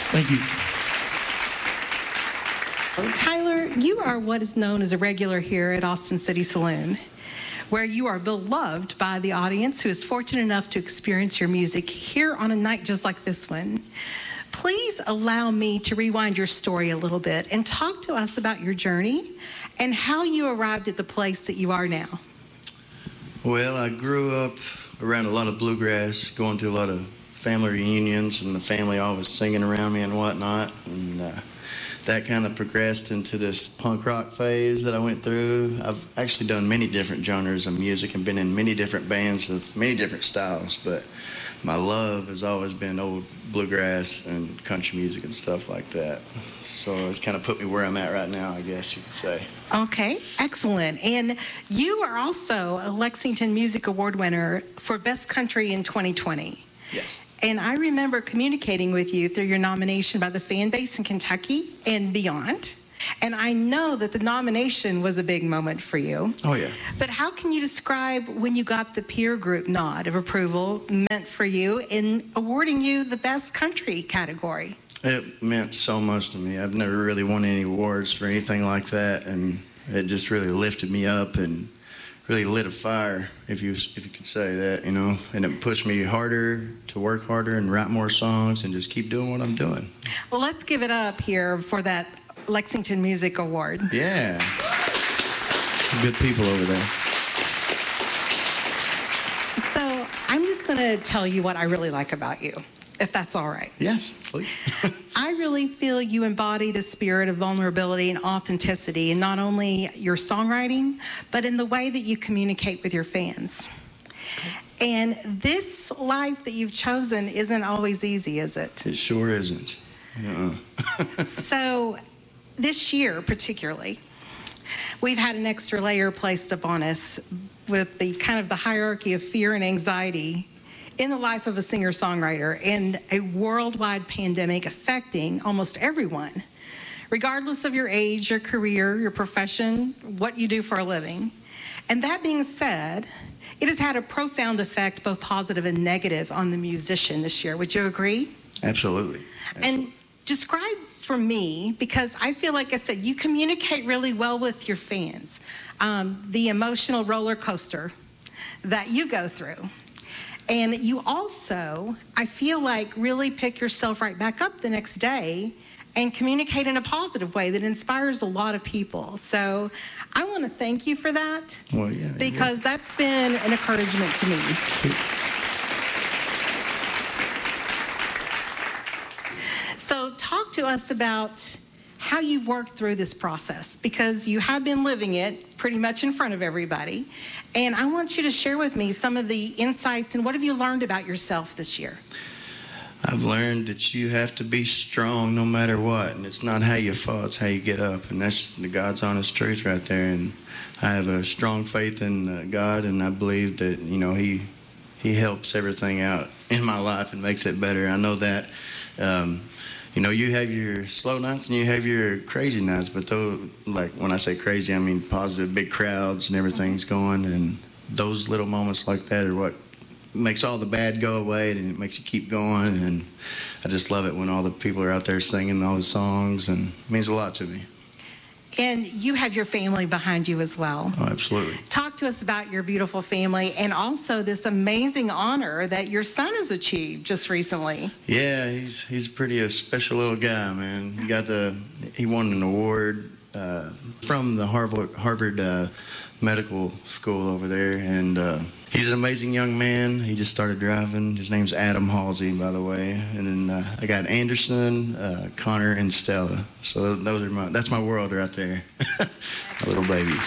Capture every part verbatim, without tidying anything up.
Thank you. Tyler, you are what is known as a regular here at Austin City Saloon, where you are beloved by the audience who is fortunate enough to experience your music here on a night just like this one. Please allow me to rewind your story a little bit and talk to us about your journey and how you arrived at the place that you are now. Well, I grew up around a lot of bluegrass, going to a lot of family reunions, and the family always singing around me and whatnot. And uh, that kind of progressed into this punk rock phase that I went through. I've actually done many different genres of music and been in many different bands of many different styles, but my love has always been old bluegrass and country music and stuff like that. So it's kind of put me where I'm at right now, I guess you could say. Okay, excellent. And you are also a Lexington Music Award winner for Best Country in twenty twenty. Yes. And I remember communicating with you through your nomination by the fan base in Kentucky and beyond. And I know that the nomination was a big moment for you. Oh, yeah. But how can you describe when you got the peer group nod of approval meant for you in awarding you the Best Country category? It meant so much to me. I've never really won any awards for anything like that, and it just really lifted me up and really lit a fire, if you if you could say that, you know. And it pushed me harder to work harder and write more songs and just keep doing what I'm doing. Well, let's give it up here for that Lexington Music Award. Yeah. Good people over there. So I'm just going to tell you what I really like about you, if that's all right. Yes, please. I really feel you embody the spirit of vulnerability and authenticity in not only your songwriting, but in the way that you communicate with your fans. And this life that you've chosen isn't always easy, is it? It sure isn't. Uh-uh. So this year particularly, we've had an extra layer placed upon us with the kind of the hierarchy of fear and anxiety in the life of a singer-songwriter, and a worldwide pandemic affecting almost everyone, regardless of your age, your career, your profession, what you do for a living. And that being said, it has had a profound effect, both positive and negative, on the musician this year. Would you agree? Absolutely. Absolutely. And describe for me, because I feel like I said, you communicate really well with your fans, um, the emotional roller coaster that you go through. And you also, I feel like, really pick yourself right back up the next day and communicate in a positive way that inspires a lot of people. So I want to thank you for that. Well, yeah, because yeah. that's been an encouragement to me. So talk to us about how you've worked through this process, because you have been living it pretty much in front of everybody. And I want you to share with me some of the insights and what have you learned about yourself this year? I've learned that you have to be strong no matter what, and it's not how you fall, it's how you get up, and that's the God's honest truth right there. And I have a strong faith in uh, God, and I believe that, you know, he he helps everything out in my life and makes it better. I know that. Um, You know, you have your slow nights and you have your crazy nights, but though, like when I say crazy, I mean positive, big crowds and everything's going, and those little moments like that are what makes all the bad go away, and it makes you keep going. And I just love it when all the people are out there singing all the songs, and it means a lot to me. And you have your family behind you as well. Oh, absolutely. Talk to us about your beautiful family and also this amazing honor that your son has achieved just recently. Yeah, he's he's pretty a special little guy, man. He got the he won an award uh, from the Harvard Harvard uh, Medical School over there, and uh, he's an amazing young man. He just started driving. His name's Adam Halsey, by the way. And then uh, I got Anderson, uh, Connor, and Stella. So those are my that's my world right there. My little babies.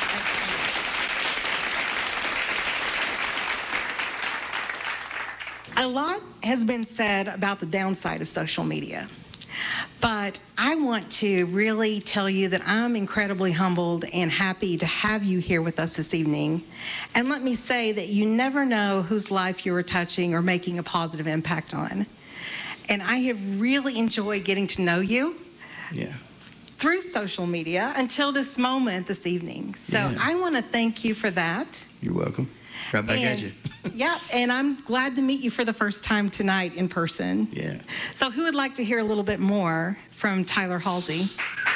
A lot has been said about the downside of social media, but I want to really tell you that I'm incredibly humbled and happy to have you here with us this evening. And let me say that you never know whose life you are touching or making a positive impact on. And I have really enjoyed getting to know you. Yeah. Through social media until this moment this evening. So Yeah. I want to thank you for that. You're welcome. Right back and, at you. Yeah, and I'm glad to meet you for the first time tonight in person. Yeah. So who would like to hear a little bit more from Tyler Halsey?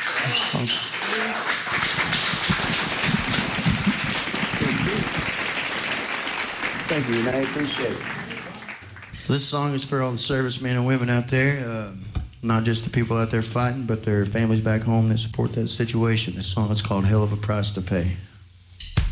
Thank you, Renee. I appreciate it. So this song is for all the servicemen and women out there, uh, not just the people out there fighting, but their families back home that support that situation. This song is called Hell of a Price to Pay.